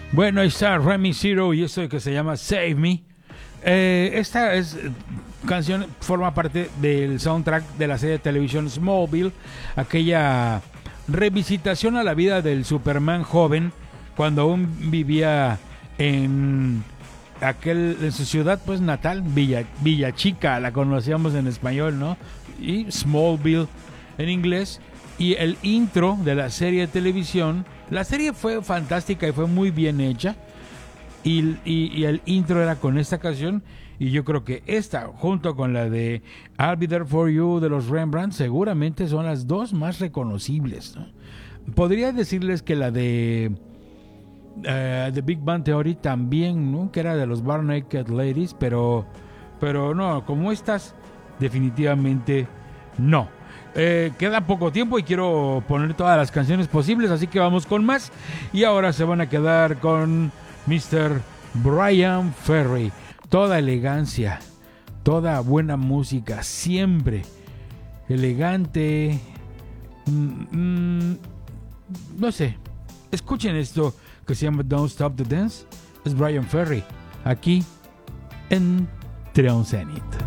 Bueno, ahí está Remy Zero y esto que se llama Save Me. Esta canción forma parte del soundtrack de la serie de televisión Smallville, aquella revisitación a la vida del Superman joven cuando aún vivía en en su ciudad pues natal, Villa Chica, la conocíamos en español, ¿no? Y Smallville en inglés. Y el intro de la serie de televisión, la serie fue fantástica y fue muy bien hecha. Y el intro era con esta canción. Y yo creo que esta, junto con la de I'll Be There For You de los Rembrandt, seguramente son las dos más reconocibles, ¿no? Podría decirles que la de The Big Bang Theory también, ¿no? Que era de los Bare Naked Ladies, pero no, como estas, definitivamente no. Queda poco tiempo y quiero poner todas las canciones posibles, así que vamos con más. Y ahora se van a quedar con Mr. Bryan Ferry. Toda elegancia, toda buena música, siempre elegante. No sé, escuchen esto que se llama Don't Stop the Dance. Es Bryan Ferry, aquí en Trion Zenith.